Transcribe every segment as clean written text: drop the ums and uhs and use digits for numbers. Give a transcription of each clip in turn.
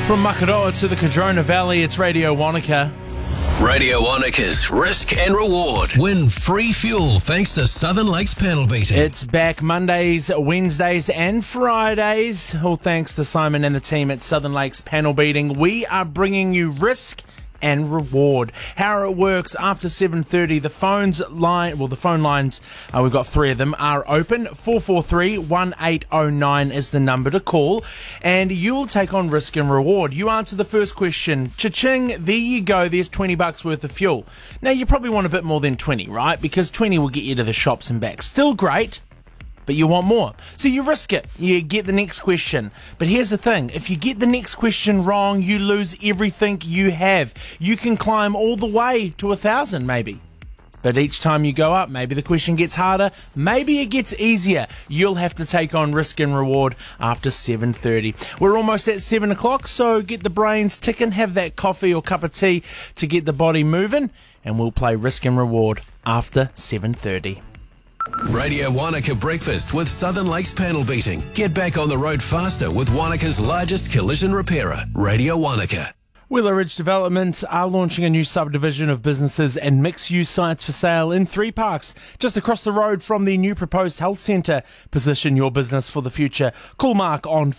From Makaroa to the Cardrona Valley, it's Radio Wanaka. Radio Wanaka's Risk and Reward. Win free fuel thanks to Southern Lakes panel beating. It's back Mondays, Wednesdays and Fridays. All thanks to Simon and the team at Southern Lakes panel beating. We are bringing you Risk and Reward. How it works after 7:30, the phone lines, we've got three of them, are open. 443-1809 is the number to call, and you'll take on Risk and Reward. You answer the first question, cha-ching, there you go, there's $20 worth of fuel. Now, you probably want a bit more than 20, right? Because 20 will get you to the shops and back. Still great, but you want more. So you risk it. You get the next question. But here's the thing. If you get the next question wrong, you lose everything you have. You can climb all the way to 1,000 maybe. But each time you go up, maybe the question gets harder, maybe it gets easier. You'll have to take on Risk and Reward after 7:30. We're almost at 7 o'clock, so get the brains ticking, have that coffee or cup of tea to get the body moving, and we'll play Risk and Reward after 7:30. Radio Wanaka Breakfast with Southern Lakes panel beating. Get back on the road faster with Wanaka's largest collision repairer, Radio Wanaka. Wheeler Ridge Development are launching a new subdivision of businesses and mixed-use sites for sale in 3 parks, just across the road from the new proposed health centre. Position your business for the future. Call Mark on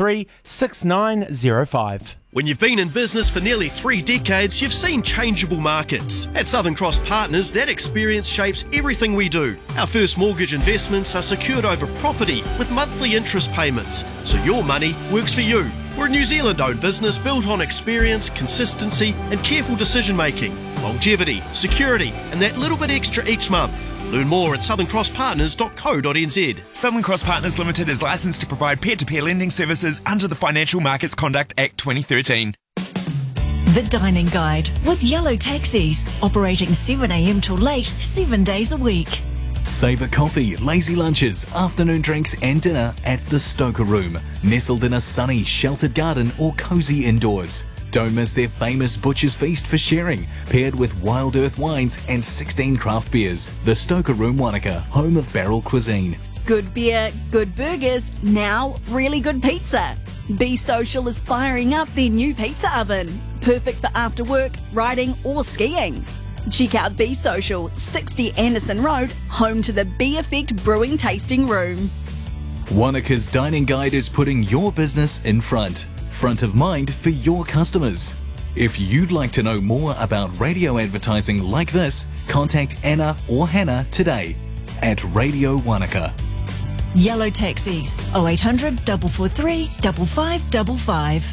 443-6905. When you've been in business for nearly 3 decades, you've seen changeable markets. At Southern Cross Partners, that experience shapes everything we do. Our first mortgage investments are secured over property with monthly interest payments, so your money works for you. We're a New Zealand-owned business built on experience, consistency and careful decision-making, longevity, security and that little bit extra each month. Learn more at southerncrosspartners.co.nz. Southern Cross Partners Limited is licensed to provide peer-to-peer lending services under the Financial Markets Conduct Act 2013. The Dining Guide with Yellow Taxis, operating 7am till late, 7 days a week. Savour coffee, lazy lunches, afternoon drinks and dinner at the Stoker Room, nestled in a sunny, sheltered garden or cosy indoors. Don't miss their famous Butcher's Feast for sharing, paired with Wild Earth wines and 16 craft beers. The Stoker Room Wanaka, home of barrel cuisine. Good beer, good burgers, now really good pizza. Be Social is firing up their new pizza oven. Perfect for after work, riding or skiing. Check out Be Social, 60 Anderson Road, home to the Be Effect Brewing Tasting Room. Wanaka's Dining Guide is putting your business in front of mind for your customers. If you'd like to know more about radio advertising like this, contact Anna or Hannah today at Radio Wanaka. Yellow Taxis, 0800 443 5555.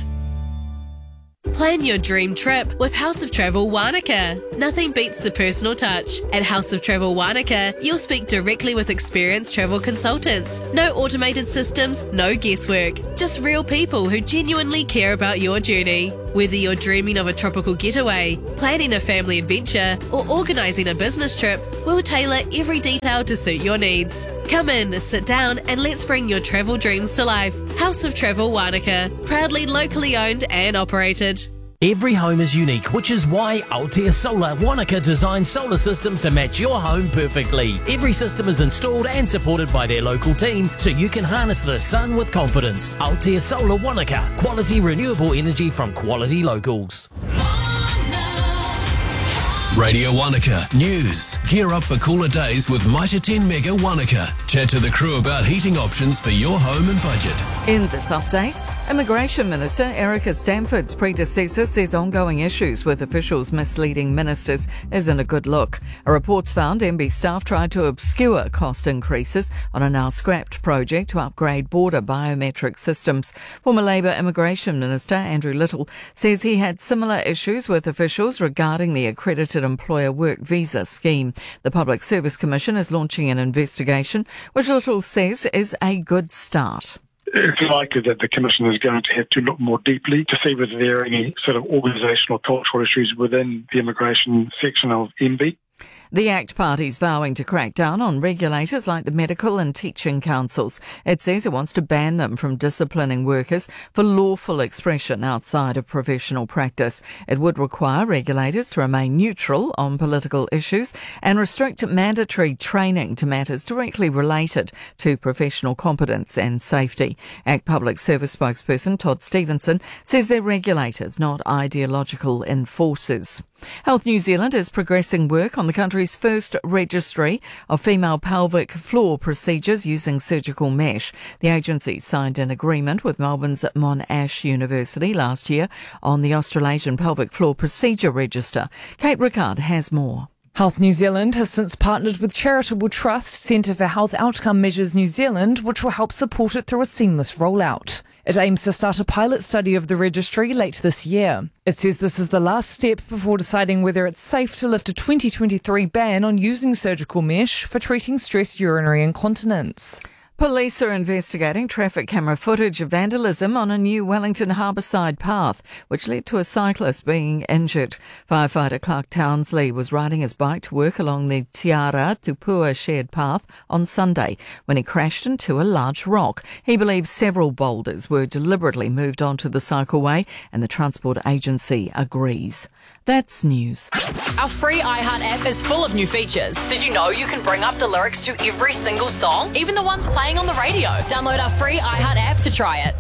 Plan your dream trip with House of Travel Wanaka. Nothing beats the personal touch. At House of Travel Wanaka, you'll speak directly with experienced travel consultants. No automated systems, no guesswork. Just real people who genuinely care about your journey. Whether you're dreaming of a tropical getaway, planning a family adventure, or organising a business trip, we'll tailor every detail to suit your needs. Come in, sit down, and let's bring your travel dreams to life. House of Travel Wanaka, proudly locally owned and operated. Every home is unique, which is why Altea Solar Wanaka designs solar systems to match your home perfectly. Every system is installed and supported by their local team, so you can harness the sun with confidence. Altea Solar Wanaka, quality renewable energy from quality locals. Radio Wanaka News. Gear up for cooler days with Mitre 10 Mega Wanaka. Chat to the crew about heating options for your home and budget. In this update, Immigration Minister Erica Stanford's predecessor says ongoing issues with officials misleading ministers isn't a good look. A report's found MB staff tried to obscure cost increases on a now scrapped project to upgrade border biometric systems. Former Labour Immigration Minister Andrew Little says he had similar issues with officials regarding the accredited employer work visa scheme. The Public Service Commission is launching an investigation, which Little says is a good start. It's likely that the Commission is going to have to look more deeply to see whether there are any sort of organisational or cultural issues within the immigration section of MB. The ACT Party's vowing to crack down on regulators like the medical and teaching councils. It says it wants to ban them from disciplining workers for lawful expression outside of professional practice. It would require regulators to remain neutral on political issues and restrict mandatory training to matters directly related to professional competence and safety. ACT Public Service spokesperson Todd Stevenson says they're regulators, not ideological enforcers. Health New Zealand is progressing work on the country's first registry of female pelvic floor procedures using surgical mesh. The agency signed an agreement with Melbourne's Monash University last year on the Australasian Pelvic Floor Procedure Register. Kate Rickard has more. Health New Zealand has since partnered with charitable trust Centre for Health Outcome Measures New Zealand, which will help support it through a seamless rollout. It aims to start a pilot study of the registry late this year. It says this is the last step before deciding whether it's safe to lift a 2023 ban on using surgical mesh for treating stress urinary incontinence. Police are investigating traffic camera footage of vandalism on a new Wellington Harbourside path, which led to a cyclist being injured. Firefighter Clark Townsley was riding his bike to work along the Tiara Tupua shared path on Sunday when he crashed into a large rock. He believes several boulders were deliberately moved onto the cycleway, and the Transport Agency agrees. That's news. Our free iHeart app is full of new features. Did you know you can bring up the lyrics to every single song, even the ones playing on the radio? Download our free iHeart app to try it.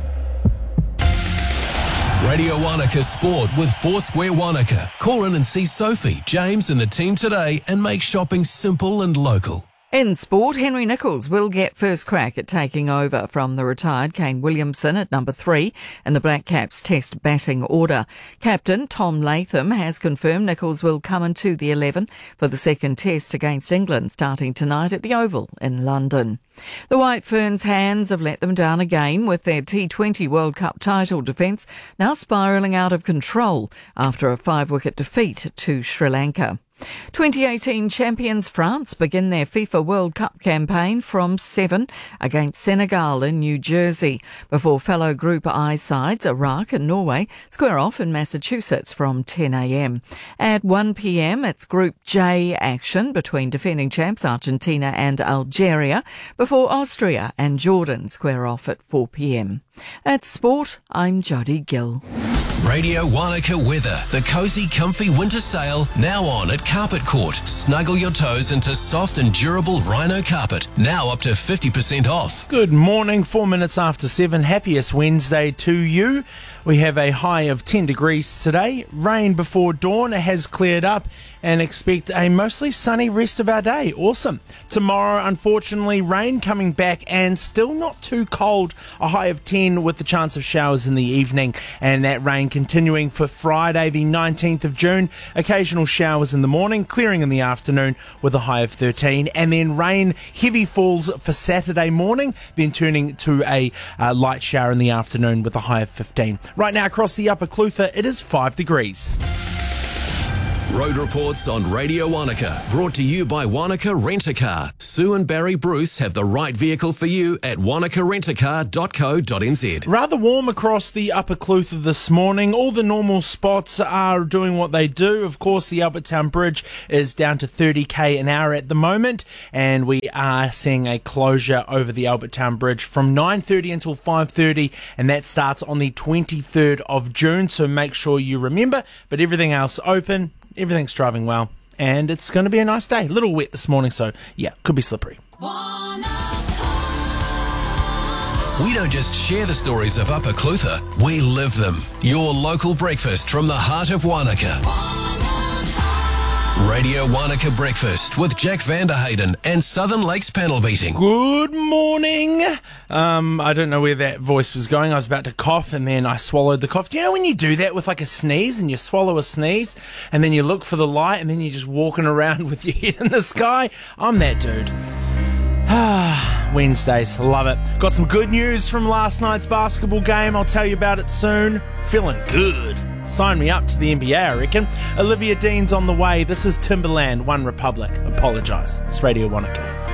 Radio Wanaka Sport with Foursquare Wanaka. Call in and see Sophie, James and the team today and make shopping simple and local. In sport, Henry Nicholls will get first crack at taking over from the retired Kane Williamson at number 3 in the Black Caps Test batting order. Captain Tom Latham has confirmed Nicholls will come into the 11 for the second Test against England starting tonight at the Oval in London. The White Ferns' hands have let them down again with their T20 World Cup title defence now spiralling out of control after a 5-wicket defeat to Sri Lanka. 2018 champions France begin their FIFA World Cup campaign from 7 against Senegal in New Jersey before fellow Group I sides Iraq and Norway square off in Massachusetts from 10 a.m. At 1 p.m. it's Group J action between defending champs Argentina and Algeria before Austria and Jordan square off at 4 p.m. That's sport. I'm Jodie Gill. Radio Wanaka weather. The cosy, comfy winter sale now on at Carpet Court. Snuggle your toes into soft and durable rhino carpet. Now up to 50% off. Good morning, 4 minutes after 7. Happiest Wednesday to you. We have a high of 10 degrees today. Rain before dawn has cleared up and expect a mostly sunny rest of our day. Awesome. Tomorrow, unfortunately, rain coming back and still not too cold. A high of 10 with the chance of showers in the evening, and that rain continuing for Friday, the 19th of June. Occasional showers in the morning, clearing in the afternoon with a high of 13, and then rain, heavy falls for Saturday morning, then turning to a light shower in the afternoon with a high of 15. Right now across the Upper Clutha, it is 5 degrees. Road reports on Radio Wanaka, brought to you by Wanaka Rent-A-Car. Sue and Barry Bruce have the right vehicle for you at wanakarentacar.co.nz. Rather warm across the Upper Clutha this morning. All the normal spots are doing what they do. Of course, the Albert Town Bridge is down to 30k an hour at the moment, and we are seeing a closure over the Albert Town Bridge from 9:30 until 5:30, and that starts on the 23rd of June, so make sure you remember. But everything else open. Everything's driving well, and it's going to be a nice day. A little wet this morning, so yeah, could be slippery. We don't just share the stories of Upper Clutha, we live them. Your local breakfast from the heart of Wanaka. Radio Wanaka Breakfast with Jack Vanderhayden and Southern Lakes Panel Beating. Good morning. I don't know where that voice was going. I was about to cough and then I swallowed the cough. Do you know when you do that with like a sneeze and you swallow a sneeze and then you look for the light and then you're just walking around with your head in the sky? I'm that dude. Wednesdays, love it. Got some good news from last night's basketball game. I'll tell you about it soon. Feeling good. Sign me up to the NBA, I reckon. Olivia Dean's on the way. This is Timberland, One Republic. Apologise. It's Radio Wanaka.